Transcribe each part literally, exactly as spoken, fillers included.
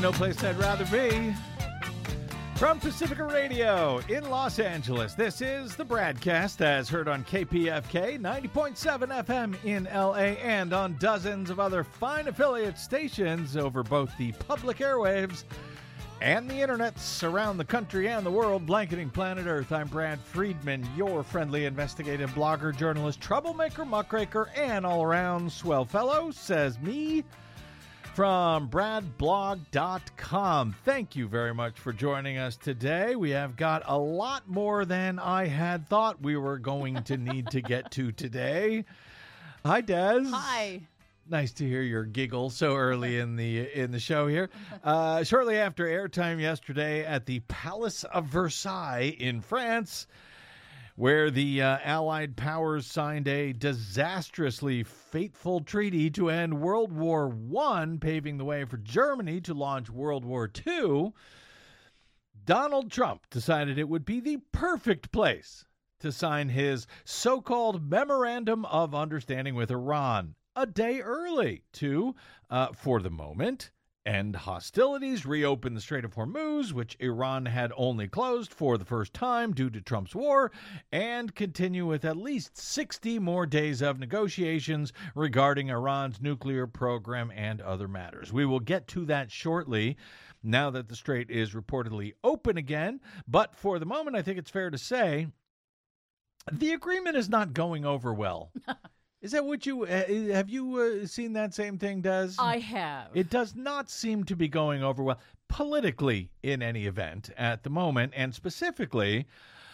No Place I'd Rather Be. From Pacifica Radio in Los Angeles, this is the Bradcast, as heard on K P F K ninety point seven F M in L A and on dozens of other fine affiliate stations over both the public airwaves and the internets around the country and the world, blanketing planet Earth. I'm Brad Friedman, your friendly investigative blogger, journalist, troublemaker, muckraker, and all-around swell fellow, says me, from brad blog dot com. Thank you very much for joining us today. We have got a lot more than I had thought we were going to need to get to today. Hi, Des. Hi. Nice to hear your giggle so early in the in the show here. Uh, shortly after airtime yesterday at the Palace of Versailles in France, where the uh, Allied powers signed a disastrously fateful treaty to end World War One, paving the way for Germany to launch World War Two, Donald Trump decided it would be the perfect place to sign his so-called Memorandum of Understanding with Iran a day early to, uh, for the moment, end hostilities, reopen the Strait of Hormuz, which Iran had only closed for the first time due to Trump's war, and continue with at least sixty more days of negotiations regarding Iran's nuclear program and other matters. We will get to that shortly, now that the Strait is reportedly open again. But for the moment, I think it's fair to say the agreement is not going over well. Is that what you, uh, have you uh, seen that same thing, Des? I have. It does not seem to be going over well, politically in any event at the moment, and specifically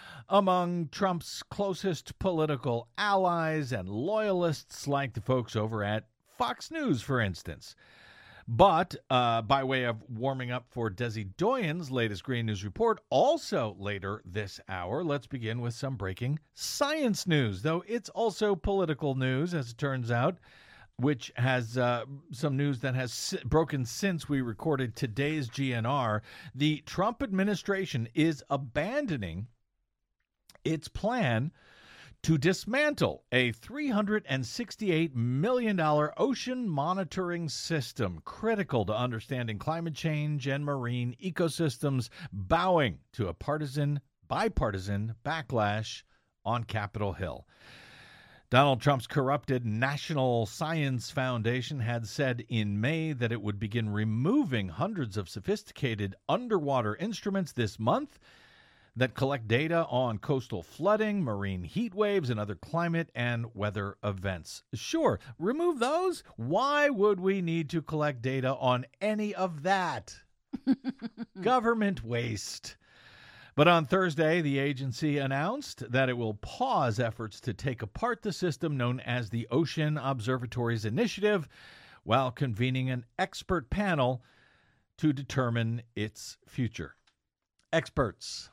among Trump's closest political allies and loyalists, like the folks over at Fox News, for instance. But uh, by way of warming up for Desi Doyen's latest Green News report, also later this hour, let's begin with some breaking science news, though it's also political news, as it turns out, which has uh, some news that has si- broken since we recorded today's G N R. The Trump administration is abandoning its plan to dismantle a three hundred sixty-eight million dollars ocean monitoring system critical to understanding climate change and marine ecosystems, bowing to a partisan, bipartisan backlash on Capitol Hill. Donald Trump's corrupted National Science Foundation had said in May that it would begin removing hundreds of sophisticated underwater instruments this month that collect data on coastal flooding, marine heat waves, and other climate and weather events. Sure, remove those. Why would we need to collect data on any of that? Government waste. But on Thursday, the agency announced that it will pause efforts to take apart the system known as the Ocean Observatories Initiative, while convening an expert panel to determine its future. Experts.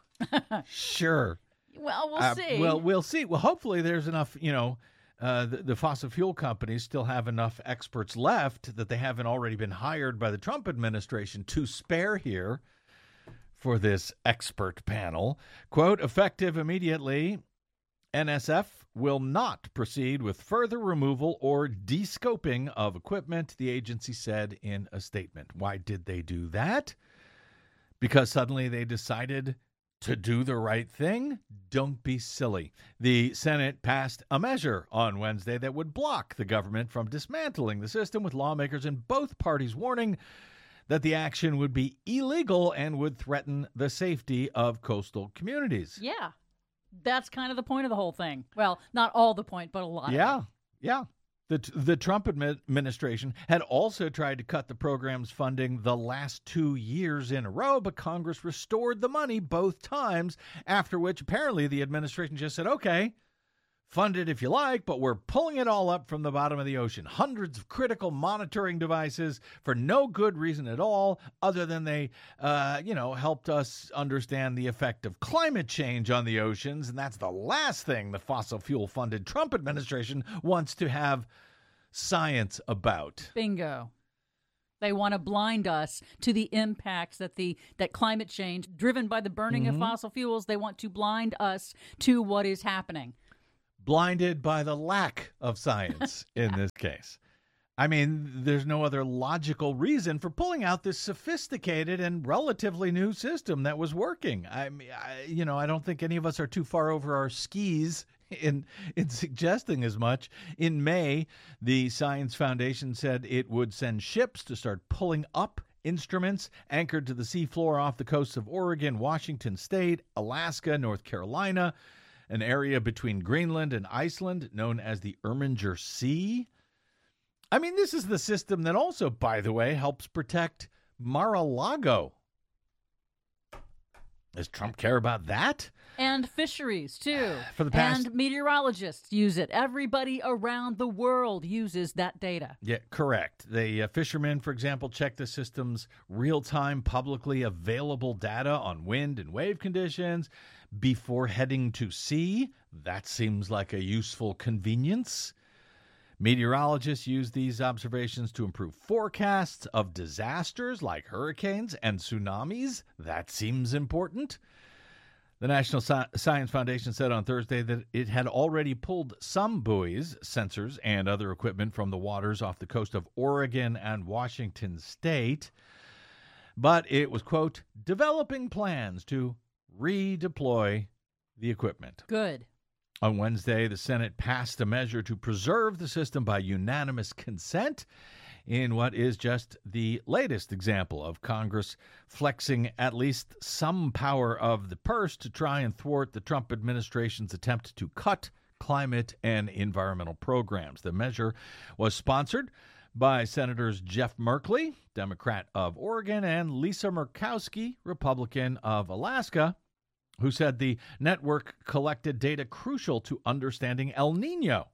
Sure. Well, we'll uh, see. Well, we'll see. Well, hopefully there's enough, you know, uh, the, the fossil fuel companies still have enough experts left that they haven't already been hired by the Trump administration to spare here for this expert panel. Quote, effective immediately, N S F will not proceed with further removal or de-scoping of equipment, the agency said in a statement. Why did they do that? Because suddenly they decided to do the right thing? Don't be silly. The Senate passed a measure on Wednesday that would block the government from dismantling the system, with lawmakers in both parties warning that the action would be illegal and would threaten the safety of coastal communities. Yeah. That's kind of the point of the whole thing. Well, not all the point, but a lot Yeah, of it. yeah. The, the Trump administration had also tried to cut the program's funding the last two years in a row, but Congress restored the money both times, after which apparently the administration just said, okay, fund it if you like, but we're pulling it all up from the bottom of the ocean. Hundreds of critical monitoring devices for no good reason at all, other than they, uh, you know, helped us understand the effect of climate change on the oceans. And that's the last thing the fossil fuel-funded Trump administration wants to have science about. Bingo. They want to blind us to the impacts that the that climate change, driven by the burning mm-hmm. of fossil fuels, they want to blind us to what is happening. Blinded by the lack of science in this case. I mean, there's no other logical reason for pulling out this sophisticated and relatively new system that was working. I mean, I, you know, I don't think any of us are too far over our skis in in suggesting as much. In May, the Science Foundation said it would send ships to start pulling up instruments anchored to the seafloor off the coasts of Oregon, Washington State, Alaska, North Carolina, an area between Greenland and Iceland known as the Irminger Sea. I mean, this is the system that also, by the way, helps protect Mar-a-Lago. Does Trump care about that? And fisheries, too. For the past... And meteorologists use it. Everybody around the world uses that data. Yeah, correct. The uh, fishermen, for example, check the system's real-time, publicly available data on wind and wave conditions before heading to sea. That seems like a useful convenience. Meteorologists use these observations to improve forecasts of disasters like hurricanes and tsunamis. That seems important. The National Sci- Science Foundation said on Thursday that it had already pulled some buoys, sensors, and other equipment from the waters off the coast of Oregon and Washington State. But it was, quote, developing plans to redeploy the equipment. Good. On Wednesday, the Senate passed a measure to preserve the system by unanimous consent in what is just the latest example of Congress flexing at least some power of the purse to try and thwart the Trump administration's attempt to cut climate and environmental programs. The measure was sponsored by Senators Jeff Merkley, Democrat of Oregon, and Lisa Murkowski, Republican of Alaska, who said the network collected data crucial to understanding El Nino,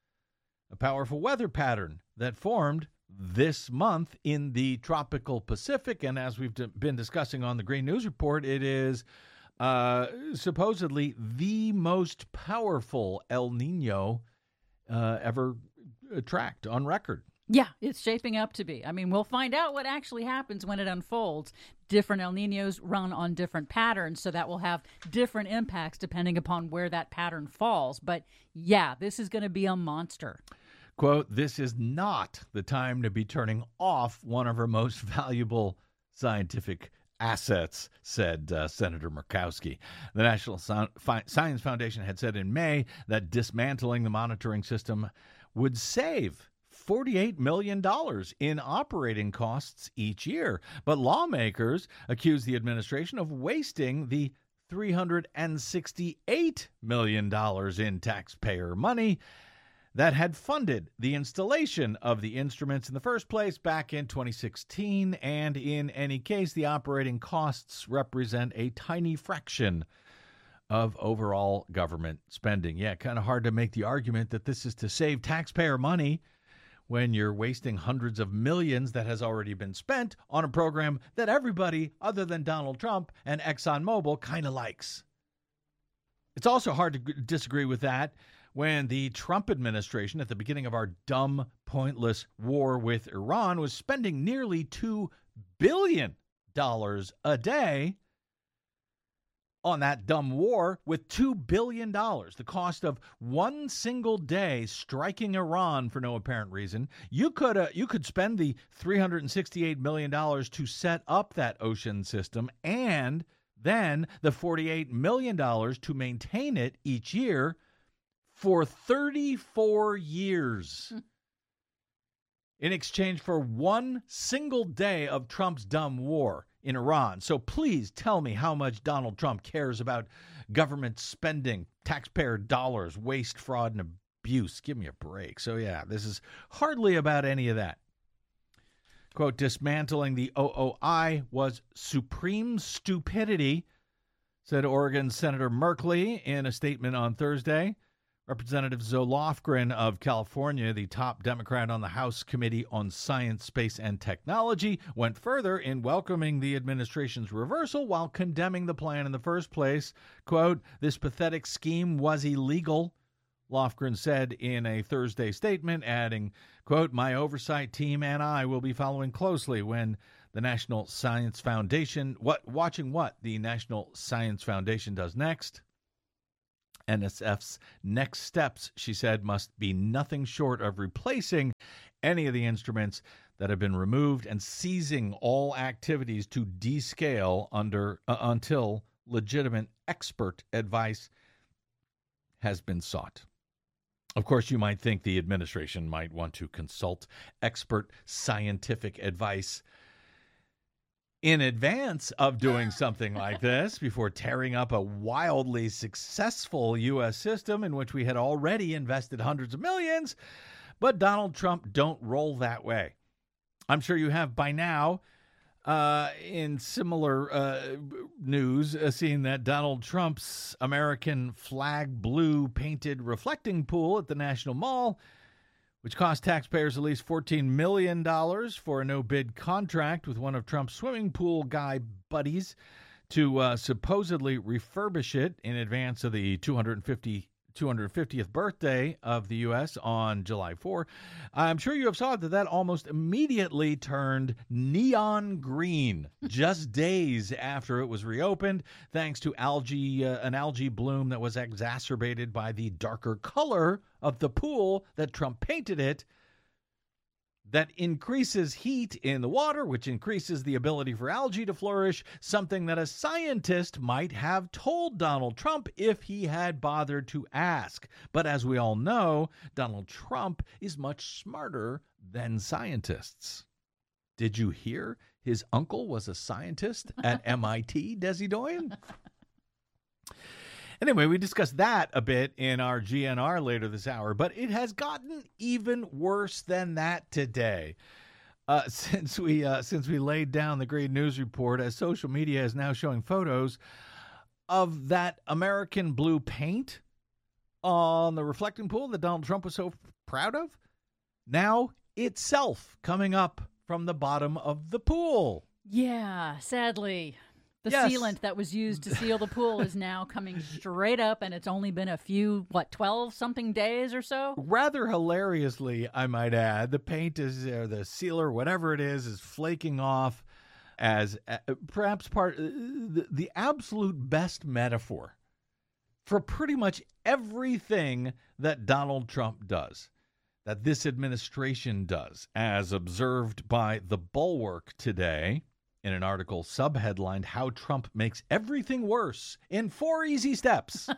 a powerful weather pattern that formed this month in the tropical Pacific. And as we've d- been discussing on the Green News Report, it is uh, supposedly the most powerful El Nino uh, ever tracked on record. Yeah, it's shaping up to be. I mean, we'll find out what actually happens when it unfolds. Different El Ninos run on different patterns, so that will have different impacts depending upon where that pattern falls. But yeah, this is going to be a monster. Quote, this is not the time to be turning off one of our most valuable scientific assets, said uh, Senator Murkowski. The National Science Foundation had said in May that dismantling the monitoring system would save forty-eight million dollars in operating costs each year. But lawmakers accuse the administration of wasting the three hundred sixty-eight million dollars in taxpayer money that had funded the installation of the instruments in the first place back in twenty sixteen. And in any case, the operating costs represent a tiny fraction of overall government spending. Yeah, kind of hard to make the argument that this is to save taxpayer money when you're wasting hundreds of millions that has already been spent on a program that everybody other than Donald Trump and ExxonMobil kind of likes. It's also hard to g- disagree with that when the Trump administration at the beginning of our dumb, pointless war with Iran was spending nearly two billion dollars a day on that dumb war, with two billion dollars, the cost of one single day striking Iran for no apparent reason. You could uh, you could spend the three hundred sixty-eight million dollars to set up that ocean system, and then the forty-eight million dollars to maintain it each year for thirty-four years. In exchange for one single day of Trump's dumb war in Iran. So please tell me how much Donald Trump cares about government spending, taxpayer dollars, waste, fraud, and abuse. Give me a break. So yeah, this is hardly about any of that. Quote, dismantling the O O I was supreme stupidity, said Oregon Senator Merkley in a statement on Thursday. Representative Zoe Lofgren of California, the top Democrat on the House Committee on Science, Space, and Technology, went further in welcoming the administration's reversal while condemning the plan in the first place. Quote, this pathetic scheme was illegal, Lofgren said in a Thursday statement, adding, quote, my oversight team and I will be following closely when the National Science Foundation, what watching what the National Science Foundation does next. N S F's next steps, she said, must be nothing short of replacing any of the instruments that have been removed and seizing all activities to descale under uh, until legitimate expert advice has been sought. Of course, you might think the administration might want to consult expert scientific advice in advance of doing something like this before tearing up a wildly successful U S system in which we had already invested hundreds of millions. But Donald Trump don't roll that way. I'm sure you have by now, uh, in similar uh, news, uh, seen that Donald Trump's American flag blue painted reflecting pool at the National Mall, which cost taxpayers at least fourteen million dollars for a no-bid contract with one of Trump's swimming pool guy buddies to uh, supposedly refurbish it in advance of the two hundred fiftieth birthday of the U S on July fourth. I'm sure you have saw that that almost immediately turned neon green just days after it was reopened, thanks to algae, uh, an algae bloom that was exacerbated by the darker color of the pool that Trump painted it. That increases heat in the water, which increases the ability for algae to flourish, something that a scientist might have told Donald Trump if he had bothered to ask. But as we all know, Donald Trump is much smarter than scientists. Did you hear his uncle was a scientist at M I T, Desi Doyen? Anyway, we discussed that a bit in our G N R later this hour, but it has gotten even worse than that today. Uh, since we uh, since we laid down the great news report, as social media is now showing photos of that American blue paint on the reflecting pool that Donald Trump was so proud of, now itself coming up from the bottom of the pool. Yeah, sadly. The yes. sealant that was used to seal the pool is now coming straight up, and it's only been a few, what, twelve-something days or so? Rather hilariously, I might add, the paint is, or the sealer, whatever it is, is flaking off as uh, perhaps part, uh, the, the absolute best metaphor for pretty much everything that Donald Trump does, that this administration does, as observed by The Bulwark today. In an article subheadlined, How Trump Makes Everything Worse in Four Easy Steps.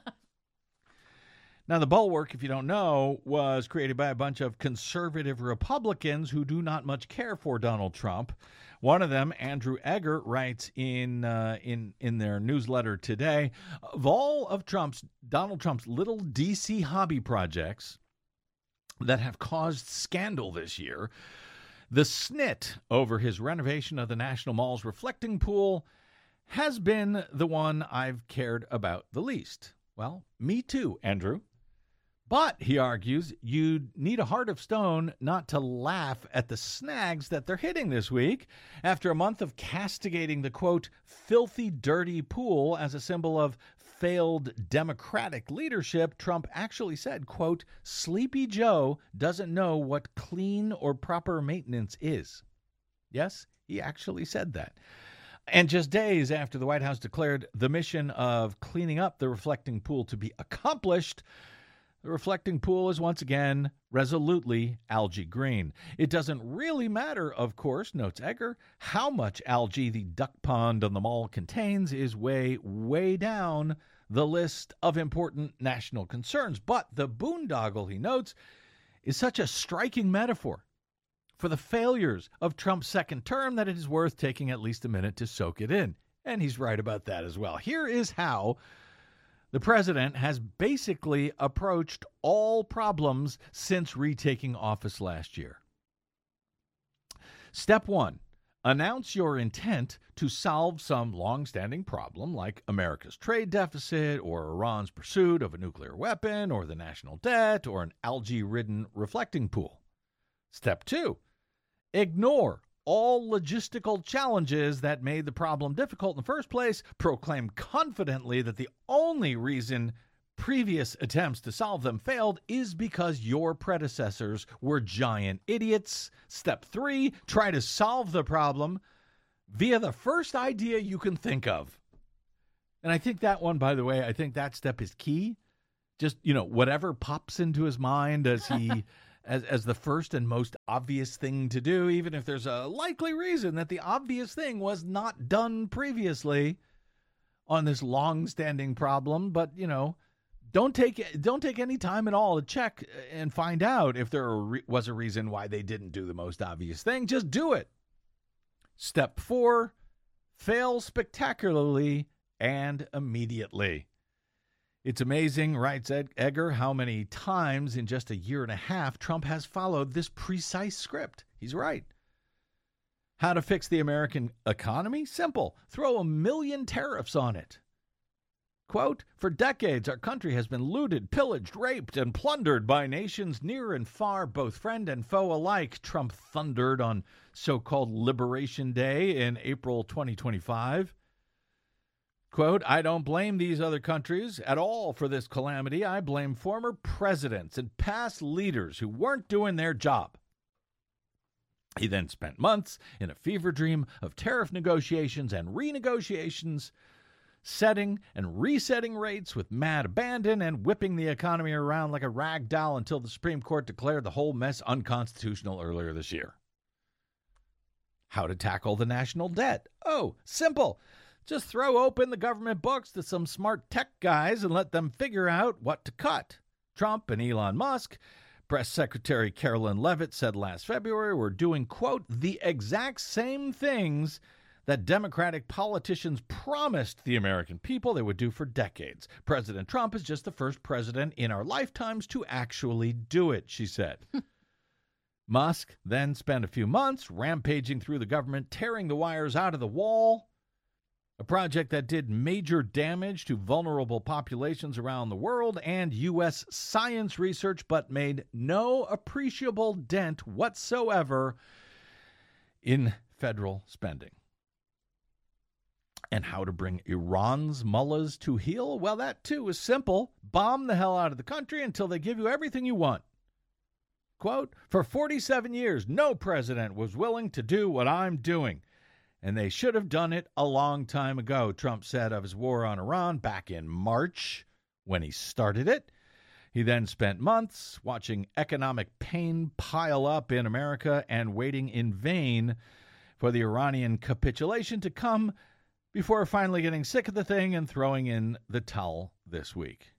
Now, the Bulwark, if you don't know, was created by a bunch of conservative Republicans who do not much care for Donald Trump. One of them, Andrew Egger, writes in uh, in in their newsletter today, of all of Trump's Donald Trump's little D C hobby projects that have caused scandal this year, the snit over his renovation of the National Mall's reflecting pool has been the one I've cared about the least. Well, me too, Andrew. But, he argues, you need a heart of stone not to laugh at the snags that they're hitting this week. After a month of castigating the, quote, filthy, dirty pool as a symbol of failed Democratic leadership, Trump actually said, quote, Sleepy Joe doesn't know what clean or proper maintenance is. Yes, he actually said that. And just days after the White House declared the mission of cleaning up the reflecting pool to be accomplished, the reflecting pool is once again resolutely algae green. It doesn't really matter, of course, notes Egger, how much algae the duck pond on the mall contains is way, way down the list of important national concerns. But the boondoggle, he notes, is such a striking metaphor for the failures of Trump's second term that it is worth taking at least a minute to soak it in. And he's right about that as well. Here is how the president has basically approached all problems since retaking office last year. Step one, announce your intent to solve some long-standing problem like America's trade deficit or Iran's pursuit of a nuclear weapon or the national debt or an algae-ridden reflecting pool. Step two, ignore all logistical challenges that made the problem difficult in the first place. Proclaim confidently that the only reason previous attempts to solve them failed is because your predecessors were giant idiots. Step three, try to solve the problem via the first idea you can think of. And I think that one, by the way, I think that step is key. Just, you know, whatever pops into his mind as he as, as the first and most obvious thing to do, even if there's a likely reason that the obvious thing was not done previously on this long-standing problem. But, you know, don't take don't take any time at all to check and find out if there was a reason why they didn't do the most obvious thing. Just do it. Step four, fail spectacularly and immediately. It's amazing, writes Ed- Egger, how many times in just a year and a half Trump has followed this precise script. He's right. How to fix the American economy? Simple. Throw a million tariffs on it. Quote, for decades, our country has been looted, pillaged, raped, and plundered by nations near and far, both friend and foe alike, Trump thundered on so-called Liberation Day in April twenty twenty-five. Quote, I don't blame these other countries at all for this calamity. I blame former presidents and past leaders who weren't doing their job. He then spent months in a fever dream of tariff negotiations and renegotiations, setting and resetting rates with mad abandon and whipping the economy around like a rag doll until the Supreme Court declared the whole mess unconstitutional earlier this year. How to tackle the national debt? Oh, simple. Just throw open the government books to some smart tech guys and let them figure out what to cut. Trump and Elon Musk, Press Secretary Carolyn Leavitt said last February, were doing, quote, the exact same things that Democratic politicians promised the American people they would do for decades. President Trump is just the first president in our lifetimes to actually do it, she said. Musk then spent a few months rampaging through the government, tearing the wires out of the wall, a project that did major damage to vulnerable populations around the world and U S science research, but made no appreciable dent whatsoever in federal spending. And how to bring Iran's mullahs to heel? Well, that too is simple. Bomb the hell out of the country until they give you everything you want. Quote, for forty-seven years, no president was willing to do what I'm doing. And they should have done it a long time ago, Trump said of his war on Iran back in March when he started it. He then spent months watching economic pain pile up in America and waiting in vain for the Iranian capitulation to come before finally getting sick of the thing and throwing in the towel this week.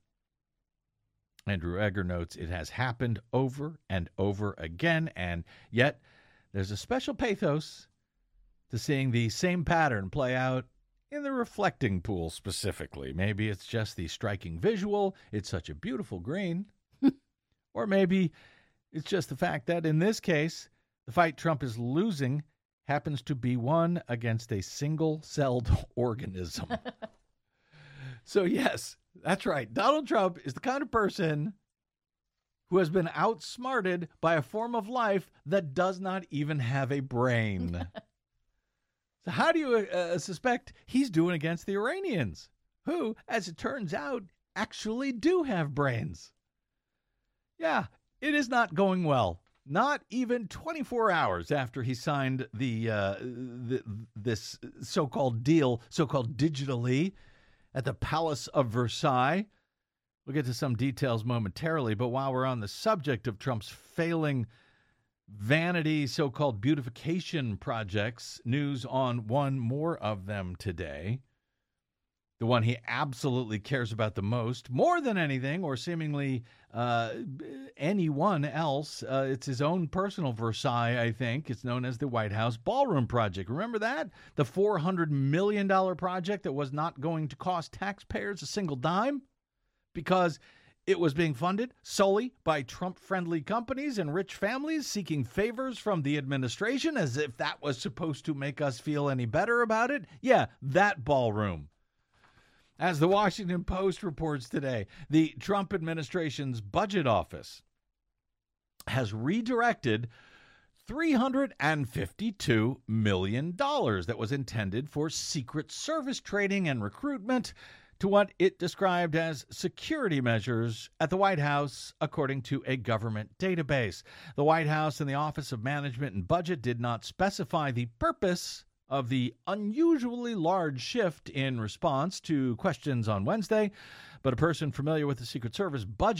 Andrew Egger notes it has happened over and over again, and yet there's a special pathos to seeing the same pattern play out in the reflecting pool specifically. Maybe it's just the striking visual, it's such a beautiful green, or maybe it's just the fact that in this case, the fight Trump is losing happens to be one against a single-celled organism. So yes, that's right. Donald Trump is the kind of person who has been outsmarted by a form of life that does not even have a brain. So how do you uh, suspect he's doing against the Iranians, who, as it turns out, actually do have brains? Yeah, it is not going well. Not even twenty-four hours after he signed the, uh, the this so-called deal, so-called digitally, at the Palace of Versailles. We'll get to some details momentarily, but while we're on the subject of Trump's failing vanity so-called beautification projects, news on one more of them today. The one he absolutely cares about the most, more than anything, or seemingly uh, anyone else. Uh, it's his own personal Versailles, I think. It's known as the White House Ballroom Project. Remember that? The four hundred million dollars project that was not going to cost taxpayers a single dime because it was being funded solely by Trump-friendly companies and rich families seeking favors from the administration, as if that was supposed to make us feel any better about it. Yeah, that ballroom. As the Washington Post reports today, the Trump administration's budget office has redirected three hundred fifty-two million dollars that was intended for Secret Service training and recruitment to what it described as security measures at the White House, according to a government database. The White House and the Office of Management and Budget did not specify the purpose of the unusually large shift in response to questions on Wednesday, but a person familiar with the Secret Service budget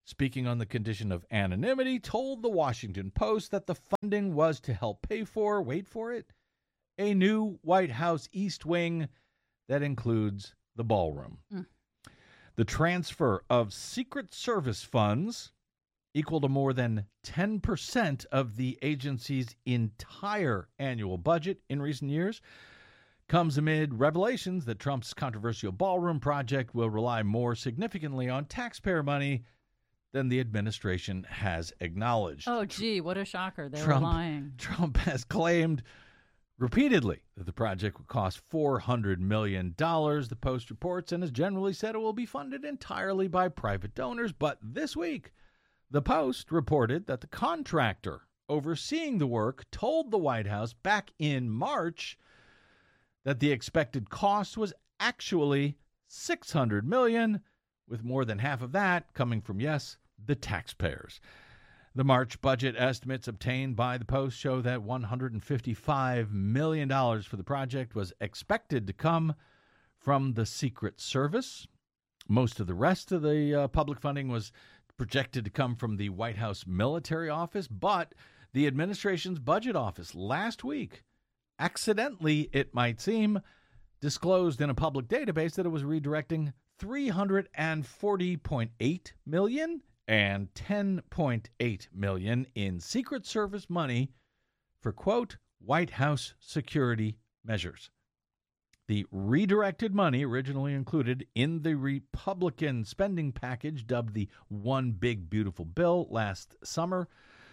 speaking on the condition of anonymity, told the Washington Post that the funding was to help pay for, wait for it, a new White House East Wing that includes the ballroom. Mm. The transfer of Secret Service funds, equal to more than ten percent of the agency's entire annual budget in recent years, comes amid revelations that Trump's controversial ballroom project will rely more significantly on taxpayer money than the administration has acknowledged. Oh, gee, what a shocker. They Trump, were lying. Trump has claimed repeatedly that the project will cost four hundred million dollars, the Post reports, and has generally said it will be funded entirely by private donors. But this week, the Post reported that the contractor overseeing the work told the White House back in March that the expected cost was actually six hundred million dollars, with more than half of that coming from, yes, the taxpayers. The March budget estimates obtained by the Post show that one hundred fifty-five million dollars for the project was expected to come from the Secret Service. Most of the rest of the uh, public funding was projected to come from the White House Military Office, but the administration's budget office last week, accidentally, it might seem, disclosed in a public database that it was redirecting three hundred forty point eight million dollars and ten point eight million dollars in Secret Service money for, quote, White House security measures. The redirected money, originally included in the Republican spending package dubbed the One Big Beautiful Bill last summer,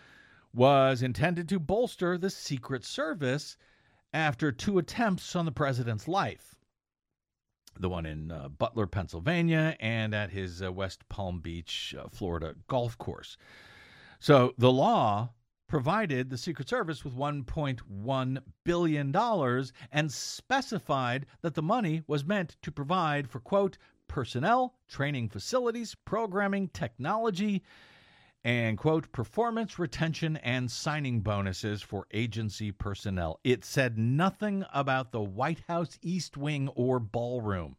was intended to bolster the Secret Service after two attempts on the president's life. The one in uh, Butler, Pennsylvania, and at his uh, West Palm Beach, uh, Florida golf course. So the law provided the Secret Service with one point one billion dollars and specified that the money was meant to provide for, quote, personnel, training facilities, programming, technology, and, quote, performance, retention, and signing bonuses for agency personnel. It said nothing about the White House East Wing or ballroom.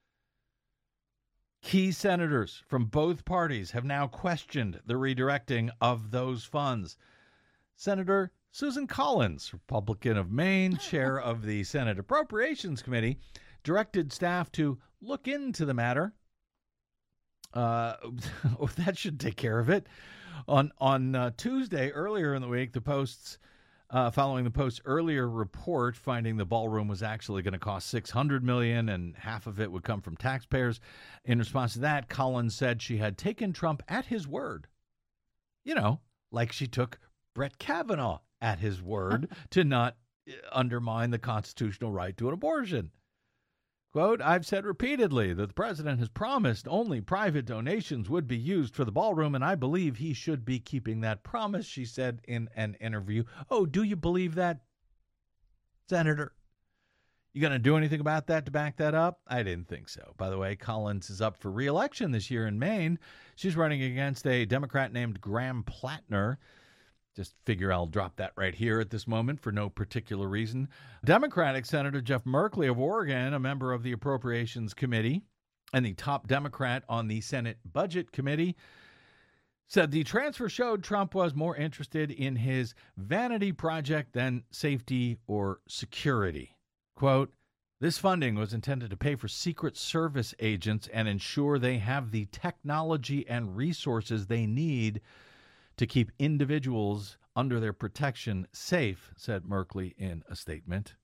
Key senators from both parties have now questioned the redirecting of those funds. Senator Susan Collins, Republican of Maine, chair of the Senate Appropriations Committee, directed staff to look into the matter. Uh, that should take care of it. On on uh, Tuesday, earlier in the week, the Post's, uh, following the Post's earlier report finding the ballroom was actually going to cost six hundred million dollars and half of it would come from taxpayers. In response to that, Collins said she had taken Trump at his word. You know, like she took Brett Kavanaugh at his word to not undermine the constitutional right to an abortion. Quote, I've said repeatedly that the president has promised only private donations would be used for the ballroom, and I believe he should be keeping that promise, she said in an interview. Oh, do you believe that, Senator? You going to do anything about that to back that up? I didn't think so. By the way, Collins is up for re-election this year in Maine. She's running against a Democrat named Graham Plattner. Just figure I'll drop that right here at this moment for no particular reason. Democratic Senator Jeff Merkley of Oregon, a member of the Appropriations Committee and the top Democrat on the Senate Budget Committee, said the transfer showed Trump was more interested in his vanity project than safety or security. Quote, this funding was intended to pay for Secret Service agents and ensure they have the technology and resources they need to keep individuals under their protection safe, said Merkley in a statement.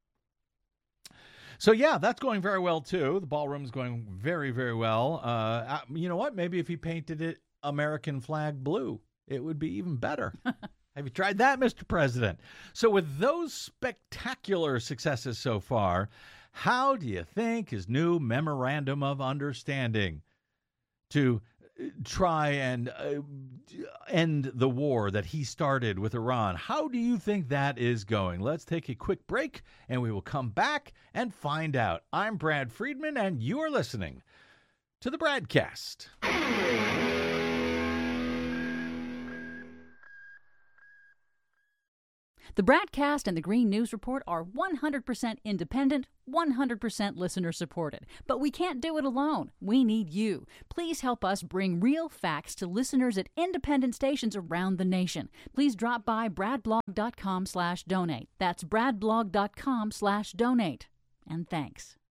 So, yeah, that's going very well, too. The ballroom's going very, very well. Uh, you know what? Maybe if he painted it American flag blue, it would be even better. Have you tried that, Mister President? So with those spectacular successes so far, how do you think his new memorandum of understanding to try and uh, end the war that he started with Iran, how do you think that is going? Let's take a quick break, and we will come back and find out. I'm Brad Friedman, and you are listening to the Bradcast. The Bradcast and the Green News Report are one hundred percent independent, one hundred percent listener supported. But we can't do it alone. We need you. Please help us bring real facts to listeners at independent stations around the nation. Please drop by bradblog.com slash donate. That's bradblog.com slash donate. And thanks.